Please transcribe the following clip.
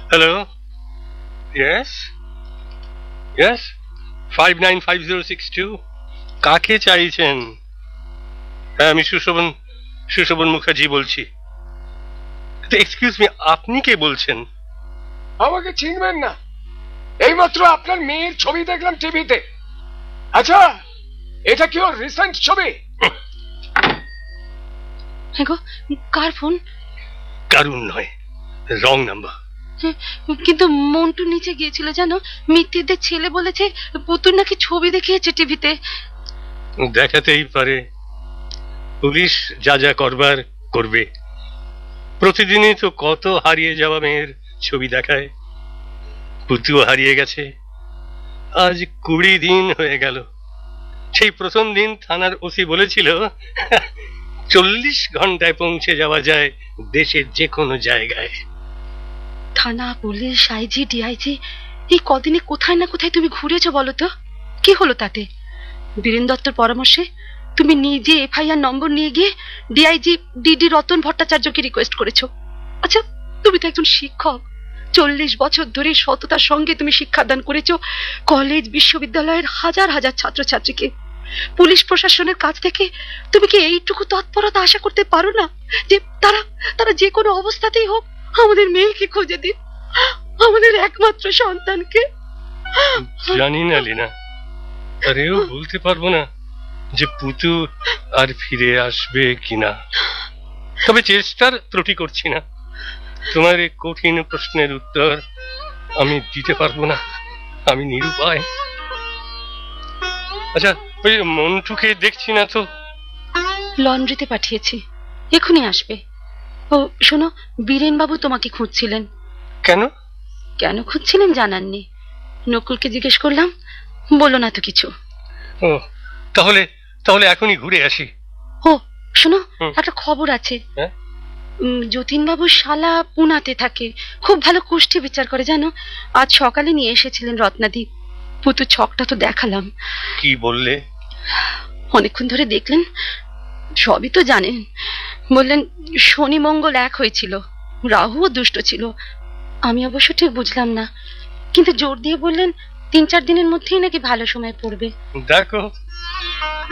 Hello, yes yes, 595062। কাকে চাইছেন? হ্যাঁ, আমি সুশোভন মুখার্জি বলছি। এক্সকিউজ মি, আপনি কে বলছেন? আমাকে চিনবেন না? এইমাত্র আপনার মেয়ের ছবি দেখলাম টিভিতে। আচ্ছা, এটা কি ওর রিসেন্ট ছবি? হ্যাঁ গো, কার ফোন? কারুন নয়, রং নাম্বার। কিন্তু মন্টু নিচে গিয়েছিল জানো, মিত্তিরদের ছেলে বলেছে পুতুল নাকি ছবি দেখিয়েছে টিভিতে। দেখাতেই পারে, পুলিশ যা যা করবার করবে। প্রতিদিনই তো কত হারিয়ে যাওয়া মেয়ের ছবি দেখায়। পুতুও হারিয়ে গেছে, আজ 20 দিন হয়ে গেল। সেই প্রথম দিন থানার ওসি বলেছিল 40 ঘন্টায় পৌঁছে যাওয়া যায় দেশের যে কোনো জায়গায়। থানা, পুলিশ, আইজি, ডিআইজি, এই কদিনে কোথায় না কোথায় তুমি ঘুরেছো বলো তো? কি হলো তাতে? বীরেন দত্তর পরামর্শে তুমি নিজে এফআইআর নম্বর নিয়ে গিয়ে ডিআইজি ডিডি রতন ভট্টাচার্যকে রিকোয়েস্ট করেছো। আচ্ছা, তুমি তো একজন শিক্ষক, 40 বছর ধরে সততার সঙ্গে তুমি শিক্ষাদান করেছো কলেজ বিশ্ববিদ্যালয়ের হাজার হাজার ছাত্রছাত্রীকে। পুলিশ প্রশাসনের কাছ থেকে তুমি কি এইটুকু তৎপরতা আশা করতে পারো না যে তারা যে কোনো অবস্থাতেই হোক আমাদের মেয়েকে খুঁজে দিন, আমাদের একমাত্র সন্তানকে? জানি না লীনা, আরেও বলতে পারবো না যে পুতু আর ফিরে আসবে কিনা। তবে চেষ্টার ত্রুটি করছি না। তোমার এই কঠিন প্রশ্নের উত্তর আমি দিতে পারবো না, আমি নিরুপায়। আচ্ছা, ওই মন্টুকে দেখছি না তো। লন্ড্রিতে পাঠিয়েছি, এখনই আসবে। ও শোনো, বীরেন বাবু তোমাকে খুঁজছিলেন। কেন? কেন খুঁজছিলেন জানাননি। নকুলকে জিজ্ঞেস করলাম, বললো না তো কিছু। ও, তাহলে তাহলে এখনই ঘুরে আসি। ও শোনো, একটা খবর আছে। হ্যাঁ? যতীন বাবুর শালা পুনাতে থাকে, খুব ভালো কুষ্টি বিচার করে জানো। আজ সকালে নিয়ে এসেছিলেন রত্নাদি। পুতু ছকটা তো দেখালাম। কি বললে? অনেকক্ষণ ধরে দেখলেন, সবই তো জানেন। বললেন শনি মঙ্গল এক হয়েছিল, রাহুও দুষ্ট ছিল। আমি অবশ্য ঠিক বুঝলাম না, কিন্তু জোর দিয়ে বললেন 3-4 দিনের মধ্যেই নাকি ভালো সময় পড়বে। দেখো,